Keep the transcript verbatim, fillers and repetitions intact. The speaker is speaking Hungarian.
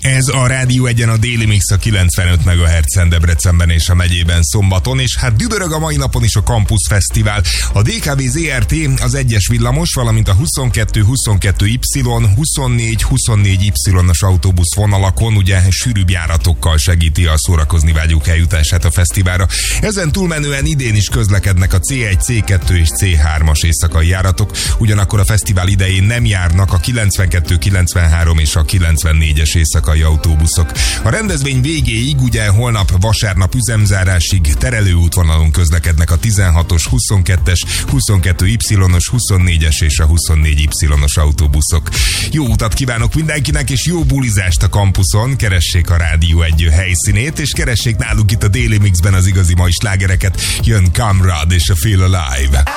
Ez a Rádió Egyen a Déli Mix a kilencvenöt megahertzen Debrecenben és a megyében szombaton, és hát dübörög a mai napon is a Campus Fesztivál. A dé ká vé zé er té, az egyes villamos, valamint a huszonkettő huszonkettő Y, huszonnégy huszonnégy Y-os autóbusz vonalakon ugye sűrűbb járatokkal segíti a szórakozni vágyók eljutását a fesztiválra. Ezen túlmenően idén is közlekednek a cé egy, cé kettő és cé hármas éjszakai járatok, ugyanakkor a fesztivál idején nem járnak a kilencvenkettő, kilencvenhárom és a kilencvennégyes éjszakai autóbuszok. A rendezvény végéig, ugye holnap vasárnap üzemzárásig terelőútvonalon közlekednek a tizenhatos, huszonkettes, huszonkettő Y-os, huszonnégyes és a huszonnégy Y-os autóbuszok. Jó utat kívánok mindenkinek, és jó bulizást a kampuszon. Keressék a Rádió Egy helyszínét, és keressék náluk itt a Déli Mixben az igazi mai slágereket. Jön Kamrad és a Feel Alive.